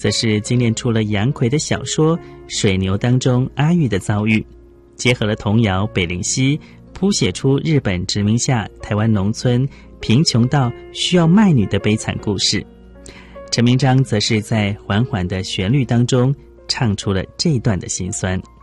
则是精炼出了杨奎的小说《水牛》当中阿玉的遭遇，结合了童谣《北灵溪》，谱写出日本殖民下台湾农村贫穷到需要卖女的悲惨故事。陈明章则是在缓缓的旋律当中唱出了这一段的辛酸。